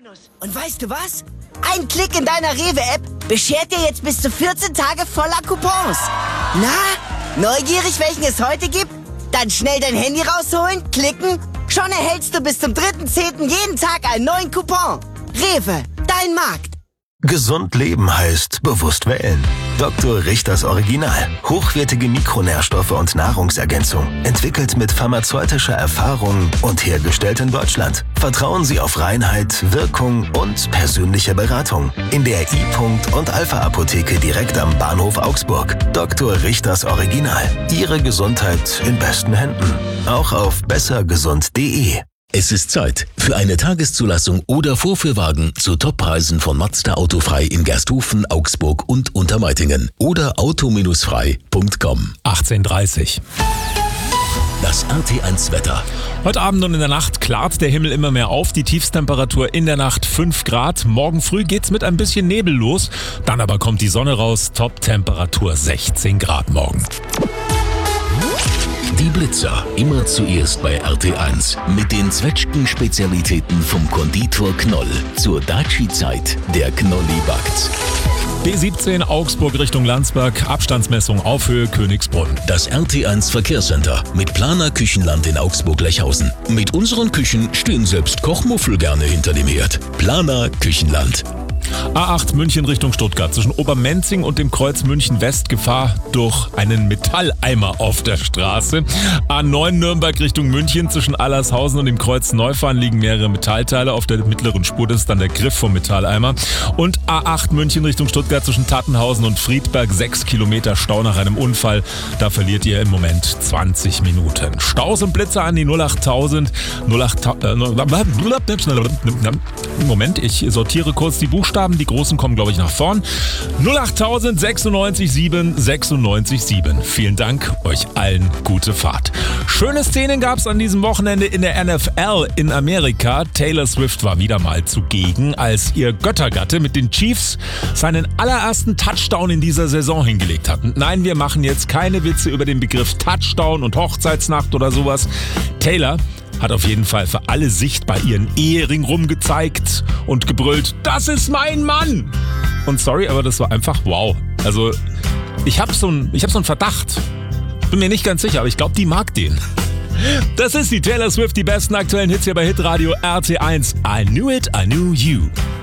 Und weißt du was? Ein Klick in deiner Rewe-App beschert dir jetzt bis zu 14 Tage voller Coupons. Na, neugierig, welchen es heute gibt? Dann schnell dein Handy rausholen, klicken. Schon erhältst du bis zum 3.10. jeden Tag einen neuen Coupon. Rewe, dein Markt. Gesund leben heißt bewusst wählen. Dr. Richters Original. Hochwertige Mikronährstoffe und Nahrungsergänzung. Entwickelt mit pharmazeutischer Erfahrung und hergestellt in Deutschland. Vertrauen Sie auf Reinheit, Wirkung und persönliche Beratung. In der I-Punkt und Alpha-Apotheke direkt am Bahnhof Augsburg. Dr. Richters Original. Ihre Gesundheit in besten Händen. Auch auf bessergesund.de. Es ist Zeit für eine Tageszulassung oder Vorführwagen zu Toppreisen von Mazda Autofrei in Gersthofen, Augsburg und Untermeitingen oder auto-frei.com. 18:30. Das RT1 Wetter. Heute Abend und in der Nacht klart der Himmel immer mehr auf. Die Tiefstemperatur in der Nacht 5 Grad. Morgen früh geht's mit ein bisschen Nebel los. Dann aber kommt die Sonne raus. Top-Temperatur 16 Grad morgen. Die Blitzer, immer zuerst bei RT1. Mit den Zwetschgen-Spezialitäten vom Konditor Knoll. Zur Daci-Zeit, der Knolli backt's. B17 Augsburg Richtung Landsberg, Abstandsmessung auf Höhe Königsbrunn. Das RT1 Verkehrscenter mit Planer Küchenland in Augsburg-Lechhausen. Mit unseren Küchen stehen selbst Kochmuffel gerne hinter dem Herd. Planer Küchenland. A8 München Richtung Stuttgart. Zwischen Obermenzing und dem Kreuz München West Gefahr durch einen Metalleimer auf der Straße. A9 Nürnberg Richtung München. Zwischen Allershausen und dem Kreuz Neufahren liegen mehrere Metallteile. Auf der mittleren Spur, das ist dann der Griff vom Metalleimer. Und A8 München Richtung Stuttgart zwischen Tattenhausen und Friedberg. 6 Kilometer Stau nach einem Unfall. Da verliert ihr im Moment 20 Minuten. Staus und Blitzer an die 08000. Moment, ich sortiere kurz die Buchstaben. Die großen kommen, glaube ich, nach vorn. 08000 96 7 96 7. Vielen Dank, euch allen gute Fahrt. Schöne Szenen gab es an diesem Wochenende in der NFL in Amerika. Taylor Swift war wieder mal zugegen, als ihr Göttergatte mit den Chiefs seinen allerersten Touchdown in dieser Saison hingelegt hat. Nein, wir machen jetzt keine Witze über den Begriff Touchdown und Hochzeitsnacht oder sowas. Taylor hat auf jeden Fall für alle sichtbar ihren Ehering rumgezeigt und gebrüllt, das ist mein Mann! Und sorry, aber das war einfach wow. Also, ich hab so einen Verdacht. Bin mir nicht ganz sicher, aber ich glaube, die mag den. Das ist die Taylor Swift, die besten aktuellen Hits hier bei Hitradio RT1. I knew it, I knew you.